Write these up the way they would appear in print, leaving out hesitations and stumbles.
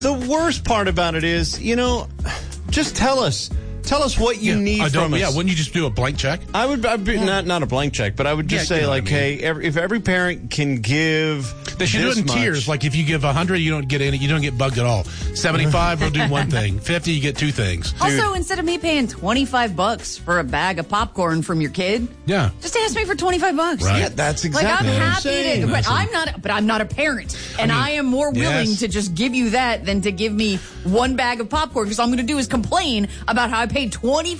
The worst part about it is, just tell us. Tell us what you need from us. Yeah, wouldn't you just do a blank check? I would be not a blank check, but I would just say, hey, if every parent can give, they should do it in tiers. Like if you give 100, you don't get any, you don't get bugged at all. 75, we'll do one thing. 50, you get two things. Also, instead of me paying $25 for a bag of popcorn from your kid, just ask me for $25. Right. Yeah, that's exactly. Like I'm what happy saying. but I'm not a parent, and I am more willing to just give you that than to give me one bag of popcorn, because all I'm going to do is complain about how I paid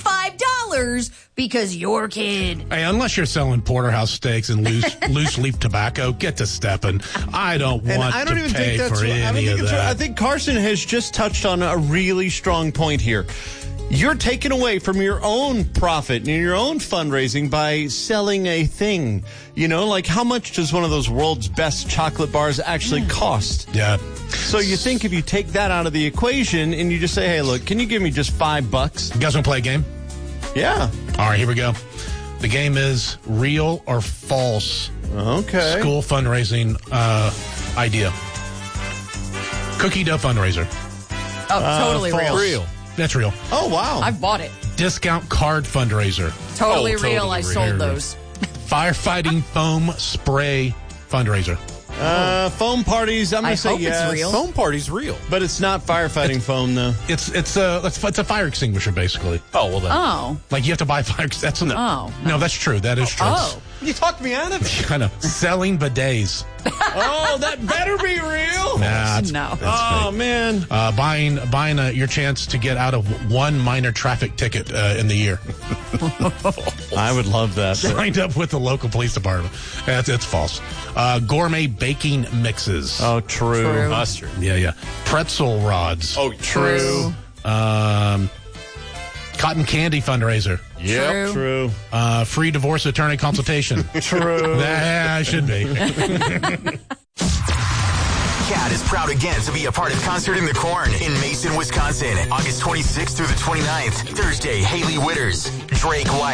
$25 because your kid. Hey, unless you're selling porterhouse steaks and loose leaf tobacco, get to stepping. I don't want to pay for any of that. I think Carson has just touched on a really strong point here. You're taking away from your own profit and your own fundraising by selling a thing. Like how much does one of those world's best chocolate bars actually cost? Yeah. So you think if you take that out of the equation and you just say, hey, look, can you give me just $5? You guys want to play a game? Yeah. All right, here we go. The game is real or false. Okay. School fundraising idea. Cookie dough fundraiser. Oh, totally real. That's real. Oh, wow. I've bought it. Discount card fundraiser. Totally real. I sold those. Firefighting foam spray fundraiser. Foam parties, I'm going to say yes. It's real. Foam party's real. But it's not firefighting foam, though. It's a fire extinguisher, basically. Oh, well then. Oh. Like you have to buy fire. That's no, that's true. That is true. Oh. You talked me out of it. I know. Selling bidets. Oh, that better be real. Nah, No. Oh, man. Buying your chance to get out of one minor traffic ticket in the year. I would love that. Signed up with the local police department. It's false. Gourmet baking mixes. Oh, true. Mustard. Yeah. Pretzel rods. Oh, True. Cotton candy fundraiser. Yep. True. Free divorce attorney consultation. True. Yeah, should be. Cat is proud again to be a part of Concert in the Corn in Mason, Wisconsin, August 26th through the 29th. Thursday, Haley Witters, Drake White.